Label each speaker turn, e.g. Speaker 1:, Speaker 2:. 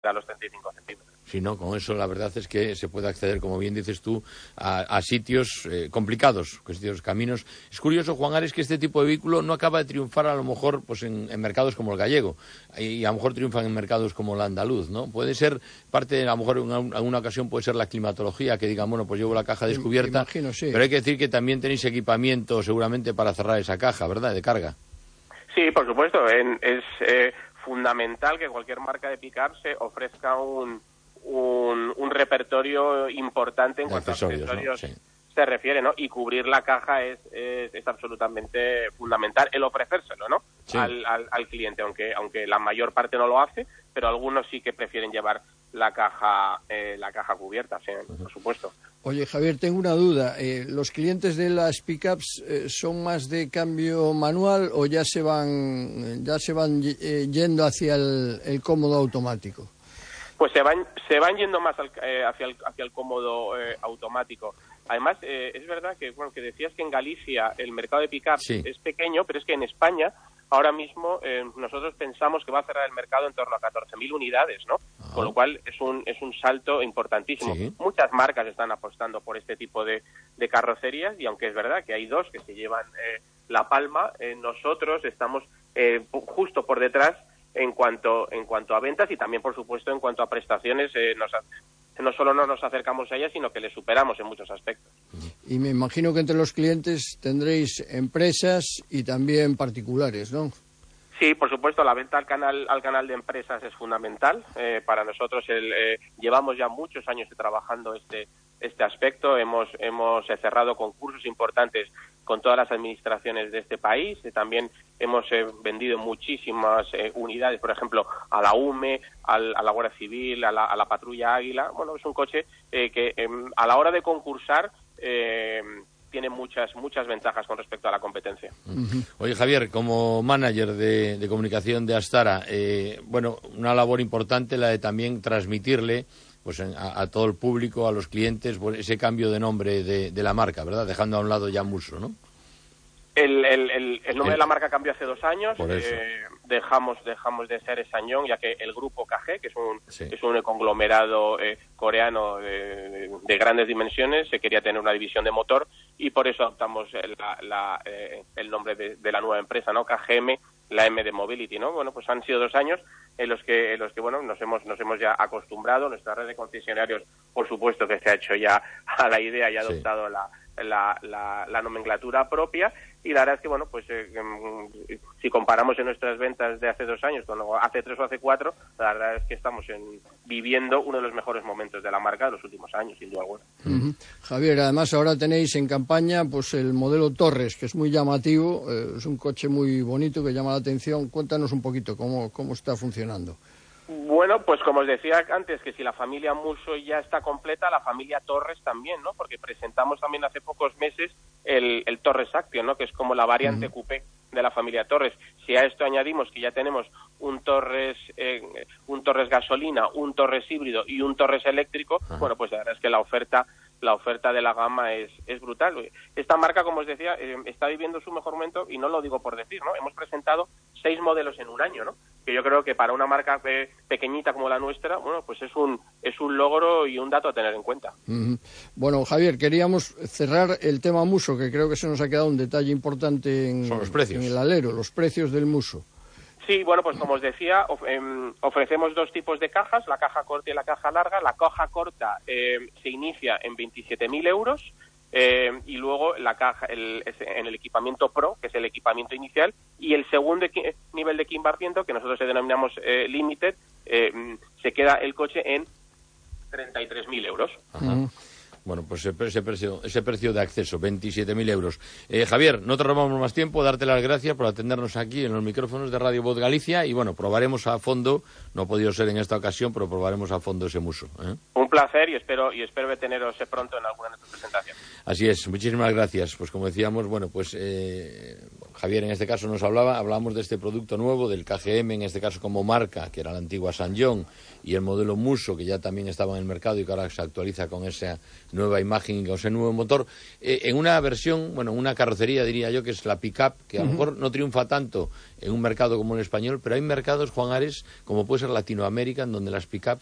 Speaker 1: a los 35 centímetros.
Speaker 2: Sí, no, con eso la verdad es que se puede acceder, como bien dices tú, a sitios complicados, sitios, caminos. Es curioso, Juan Ares, que este tipo de vehículo no acaba de triunfar a lo mejor pues en mercados como el gallego, y a lo mejor triunfan en mercados como el andaluz, ¿no? Puede ser parte, a lo mejor en alguna ocasión puede ser la climatología, que digan, bueno, pues llevo la caja descubierta,
Speaker 3: imagino, sí.
Speaker 2: Pero hay que decir que también tenéis equipamiento seguramente para cerrar esa caja, ¿verdad?, de carga.
Speaker 1: Sí, por supuesto, es fundamental que cualquier marca de pick-up se ofrezca un repertorio importante en cuanto a accesorios, ¿no? Sí, se refiere, ¿no? Y cubrir la caja es absolutamente fundamental, el ofrecérselo, ¿no? Sí. Al cliente, aunque la mayor parte no lo hace, pero algunos sí que prefieren llevar la caja cubierta, sí, por supuesto.
Speaker 3: Oye, Javier, tengo una duda. ¿Los clientes de las pickups son más de cambio manual o ya se van yendo hacia el cómodo automático?
Speaker 1: Pues se van yendo más hacia el cómodo automático. Además, es verdad que, bueno, que decías que en Galicia el mercado de pick-up es pequeño, pero es que en España ahora mismo nosotros pensamos que va a cerrar el mercado en torno a 14.000 unidades, ¿no? Con lo cual es un salto importantísimo. Sí. Muchas marcas están apostando por este tipo de carrocerías, y aunque es verdad que hay dos que se llevan la palma, nosotros estamos justo por detrás en cuanto a ventas, y también, por supuesto, en cuanto a prestaciones. No solo no nos acercamos a ellas, sino que les superamos en muchos aspectos.
Speaker 3: Y me imagino que entre los clientes tendréis empresas y también particulares, ¿no?
Speaker 1: Sí, por supuesto, la venta al canal de empresas es fundamental. Para nosotros llevamos ya muchos años trabajando este aspecto. Hemos cerrado concursos importantes con todas las administraciones de este país. También hemos vendido muchísimas unidades, por ejemplo, a la UME, a la Guardia Civil, a la Patrulla Águila. Bueno, es un coche que a la hora de concursar tiene muchas ventajas con respecto a la competencia.
Speaker 2: Oye, Javier, como manager de comunicación de Astara, bueno, una labor importante la de también transmitirle pues a todo el público, a los clientes, pues, ese cambio de nombre de la marca, ¿verdad? Dejando a un lado ya Musso, ¿no?
Speaker 1: El nombre de la marca cambió hace 2 años. Dejamos de ser Ssangyong, ya que el grupo KG, que es un conglomerado coreano de grandes dimensiones, se quería tener una división de motor, y por eso adoptamos el nombre de la nueva empresa, ¿no? KGM, la M de Mobility, ¿no? Bueno, pues han sido 2 años en los que bueno, nos hemos ya acostumbrado. Nuestra red de concesionarios, por supuesto, que se ha hecho ya a la idea y ha adoptado la nomenclatura propia, y la verdad es que, bueno, pues si comparamos en nuestras ventas de hace 2 años con hace 3 o hace 4, la verdad es que estamos viviendo uno de los mejores momentos de la marca de los últimos años, sin duda alguna.
Speaker 3: Javier, además ahora tenéis en campaña pues el modelo Torres, que es muy llamativo, es un coche muy bonito que llama la atención. Cuéntanos un poquito cómo está funcionando.
Speaker 1: Bueno, pues como os decía antes, que si la familia Musso ya está completa, la familia Torres también, ¿no? Porque presentamos también hace pocos meses el Torres Action, ¿no? Que es como la variante coupé de la familia Torres. Si a esto añadimos que ya tenemos un Torres gasolina, un Torres híbrido y un Torres eléctrico, bueno, pues la verdad es que la oferta de la gama es brutal. Esta marca, como os decía, está viviendo su mejor momento, y no lo digo por decir, ¿no? Hemos presentado 6 modelos en un año, ¿no? Que yo creo que para una marca pequeñita como la nuestra, bueno, pues es un logro y un dato a tener en cuenta.
Speaker 3: Bueno, Javier, queríamos cerrar el tema Musso, que creo que se nos ha quedado un detalle importante
Speaker 2: son los precios.
Speaker 3: En el alero, los precios del Musso.
Speaker 1: Sí, bueno, pues como os decía, ofrecemos 2 tipos de cajas, la caja corta y la caja larga. La caja corta se inicia en 27.000 euros, y luego la caja en el equipamiento Pro, que es el equipamiento inicial, y el segundo nivel de equipamiento, que nosotros denominamos Limited, se queda el coche en 33.000 euros.
Speaker 2: Bueno, pues ese precio de acceso, 27.000 euros. Javier, no te robamos más tiempo, darte las gracias por atendernos aquí en los micrófonos de Radio Voz Galicia, y bueno, probaremos a fondo, no ha podido ser en esta ocasión, pero probaremos a fondo ese Musso.
Speaker 1: Un placer, y espero teneros pronto en alguna de nuestras presentaciones.
Speaker 2: Así es, muchísimas gracias. Pues como decíamos, bueno, pues Javier en este caso nos hablábamos de este producto nuevo, del KGM en este caso como marca, que era la antigua Sanyong, y el modelo Musso, que ya también estaba en el mercado y que ahora se actualiza con esa nueva imagen y con ese nuevo motor, en una versión, bueno, una carrocería diría yo, que es la pick-up, que a lo mejor no triunfa tanto en un mercado como el español, pero hay mercados, Juan Ares, como puede ser Latinoamérica, en donde las pick-ups